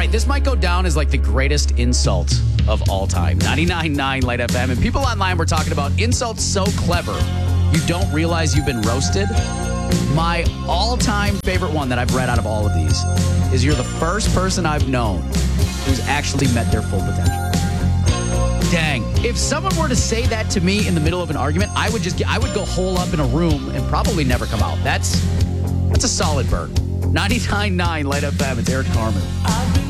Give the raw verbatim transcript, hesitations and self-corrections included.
right, this might go down as like the greatest insult of all time. ninety-nine point nine Light F M. And people online were talking about insults so clever, you don't realize you've been roasted. My all-time favorite one that I've read out of all of these is you're the first person I've known who's actually met their full potential. Dang. If someone were to say that to me in the middle of an argument, I would just get, I would go hole up in a room and probably never come out. That's that's a solid burn. ninety-nine point nine Light F M. It's Eric Carmen.